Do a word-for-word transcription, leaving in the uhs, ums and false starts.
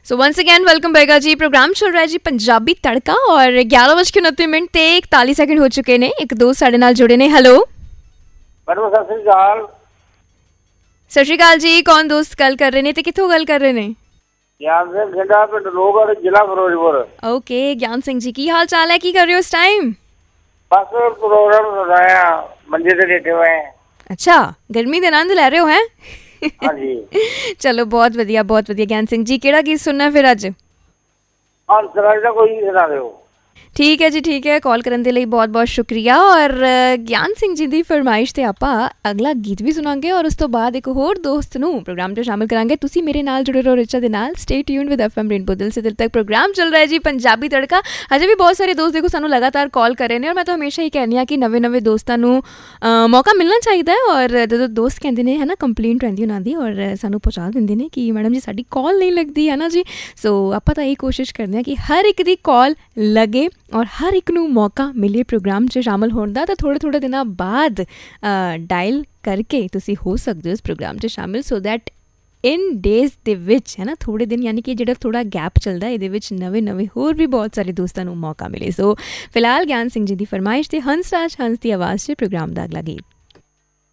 So once again welcome Baiga जी। Programme चल रहा है जी पंजाबी तड़का और ग्यारह बज के उनतीस मिनट ते इकतालीस सैकेंड हो चुके ने। एक दोस्त साडे नाल जुड़े ने। हेलो मैडम सत श्री अकाल। सत श्री अकाल जी। कौन दोस्त गल कर रहे ने ते कित्थों गल कर रहे ने? ज्ञान सिंह खिंडा पिंड लोहगढ़ जिला फिरोजपुर। ओके ज्ञान सिंह जी की हाल चाल है, की कर रहे हो इस टाइम? बस प्रोग्राम सुनाया, मंजे ते लेटे हुए हैं। अच्छा गर्मी दे आनंद लै रहे हो हैं? हाँ जी चलो बहुत वधिया बहुत वधिया। ज्ञान सिंह जी केड़ा गीत सुनना फिर अज? अंतराज दा कोई सुना दो। ठीक है जी ठीक है, कॉल करने के लिए बहुत बहुत शुक्रिया। और ज्ञान सिंह जी की फरमाइश से आप अगला गीत भी सुनांगे और उस तो बाद एक होर दोस्त नूं प्रोग्राम 'ਚ शामिल करांगे। तुसी मेरे नाल जुड़े रहो रिचा दे नाल। Stay tuned with FM rainbow. दिल से दिल तक प्रोग्राम चल रहा है जी पंजाबी तड़का। अजे भी बहुत सारे दोस्त देखो सानू लगातार कॉल कर रहे हैं और मैं तो हमेशा ही कहनी हाँ कि नवे नवे दोस्तों नूं मौका मिलना चाहिए। और जो दोस्त कहते हैं है ना कंप्लेंट रहिंदी उन्हां दी और सानू पहुँचा देंगे ने कि मैडम जी साडी कॉल नहीं लगती है ना जी। सो आप तो यही कोशिश करते हैं कि हर एक दी कॉल लगे और हर एक नूं मौका मिले प्रोग्राम 'ਚ शामिल होने का। तो थोड़े थोड़े दिनों बाद डायल करके तुसी हो सकते हो इस प्रोग्राम 'ਚ शामिल। सो दैट इन डेज दे विच है ना थोड़े दिन यानी कि जो थोड़ा गैप चलता है ये नवे नवे होर भी बहुत सारे दोस्तों को मौका मिले। सो फिलहाल ज्ञान सिंह जी की फरमाइश से हंस राज हंस की आवाज़ से प्रोग्राम का अगला गीत।